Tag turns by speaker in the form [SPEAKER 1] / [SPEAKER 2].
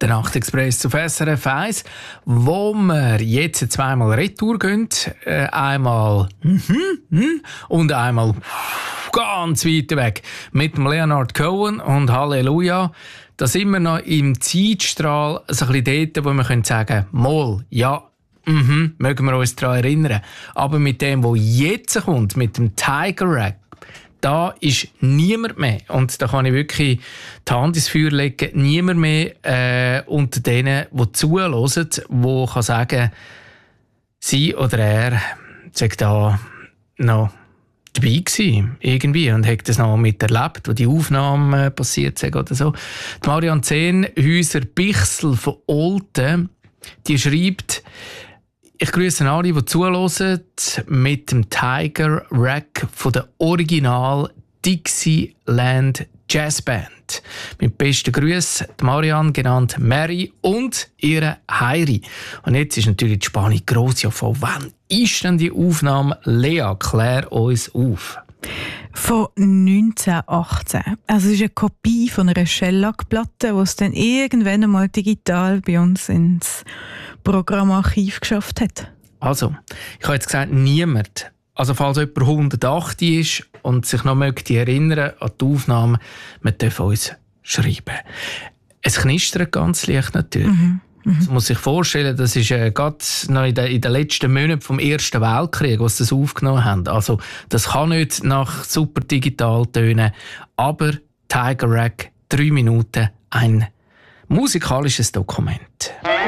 [SPEAKER 1] Der Nachtexpress auf SRF 1, wo wir jetzt zweimal retour gehen. Einmal und einmal ganz weit weg mit dem Leonard Cohen und Halleluja. Da sind wir noch im Zeitstrahl, so ein bisschen dort, wo wir sagen können, mal, ja, mögen wir uns daran erinnern. Aber mit dem, was jetzt kommt, mit dem Tiger Rap, da ist niemand mehr, und da kann ich wirklich die Hand ins Feuer legen, niemand mehr unter denen, die zuhören, die kann sagen, sie oder er sei da noch dabei gewesen, irgendwie, und hat das noch miterlebt, wo die Aufnahme passiert ist oder so. Die Marianne Zehnhäuser-Bichsel von Olten, die schreibt: Ich grüße alle, die zuhören, mit dem Tiger Rack von der Original Dixieland Jazzband. Mit besten Grüßen, die Marianne, genannt Mary, und ihre Heiri. Und jetzt ist natürlich die Spannung gross. Ja, von wann ist denn die Aufnahme? Lea, klär uns auf.
[SPEAKER 2] Von 1918. Also es ist eine Kopie von einer Shellac-Platte, die es dann irgendwann einmal digital bei uns ins Programmarchiv geschafft hat.
[SPEAKER 1] Also, ich habe jetzt gesagt, niemand. Also falls jemand 180 ist und sich noch möchte erinnern an die Aufnahme, wir dürfen uns schreiben. Es knistert ganz leicht natürlich. Man muss sich vorstellen, das ist gerade noch in den letzten Monaten vom Ersten Weltkrieg, was das aufgenommen haben. Also das kann nicht nach super digital tönen, aber Tiger Rack, 3 Minuten, ein musikalisches Dokument.